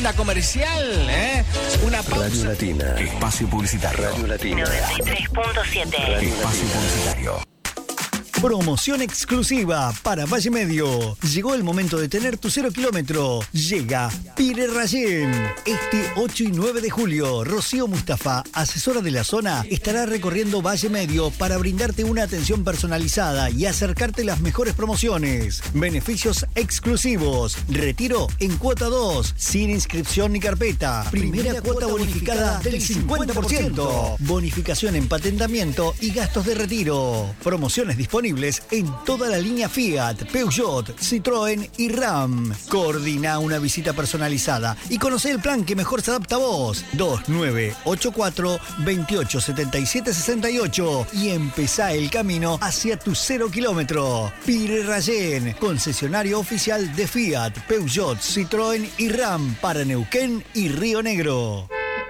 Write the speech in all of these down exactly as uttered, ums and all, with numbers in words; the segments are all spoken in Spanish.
tanda comercial, ¿eh? Una pausa. Radio Latina. Espacio publicitario. Radio Latina. noventa y tres punto siete. Espacio publicitario. Promoción exclusiva para Valle Medio. Llegó el momento de tener tu cero kilómetro. Llega Pire Rayén. Este ocho y nueve de julio, Rocío Mustafa, asesora de la zona, estará recorriendo Valle Medio para brindarte una atención personalizada y acercarte las mejores promociones. Beneficios exclusivos. Retiro en cuota dos, sin inscripción ni carpeta. Primera, Primera cuota bonificada del cincuenta por ciento. Bonificación en patentamiento y gastos de retiro. Promociones disponibles en toda la línea Fiat, Peugeot, Citroën y Ram. Coordina una visita personalizada y conoce el plan que mejor se adapta a vos. dos nueve ocho cuatro, veintiocho setenta y siete sesenta y ocho y empezá el camino hacia tu cero kilómetro. Pire Rayén, concesionario oficial de Fiat, Peugeot, Citroën y Ram para Neuquén y Río Negro.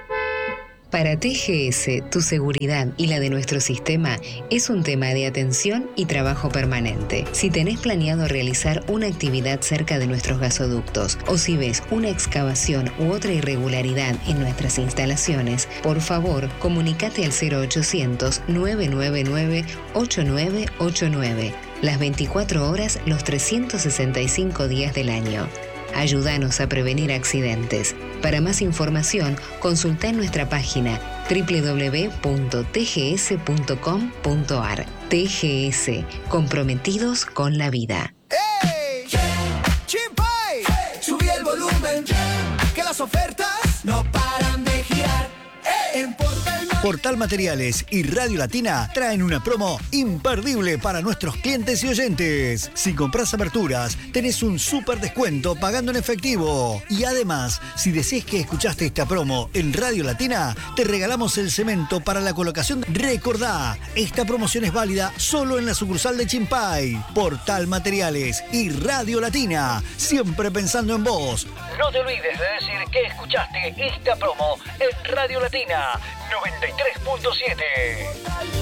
Para T G S, tu seguridad y la de nuestro sistema es un tema de atención y trabajo permanente. Si tenés planeado realizar una actividad cerca de nuestros gasoductos o si ves una excavación u otra irregularidad en nuestras instalaciones, por favor, comunícate al cero ochocientos, nueve nueve nueve, ocho nueve ocho nueve. Las veinticuatro horas, los trescientos sesenta y cinco días del año. Ayúdanos a prevenir accidentes. Para más información, consulta en nuestra página doble u doble u doble u punto t g s punto com punto a r. T G S, comprometidos con la vida. ¡Hey! ¡Chimpay! ¡Hey! Subí el volumen, que las ofertas no paran de girar. ¡Hey! En Portal Portal Materiales y Radio Latina traen una promo imperdible para nuestros clientes y oyentes. Si compras aperturas, tenés un súper descuento pagando en efectivo. Y además, si decís que escuchaste esta promo en Radio Latina, te regalamos el cemento para la colocación. Recordá, esta promoción es válida solo en la sucursal de Chimpay. Portal Materiales y Radio Latina, siempre pensando en vos. No te olvides de decir que escuchaste esta promo en Radio Latina noventa y tres punto siete.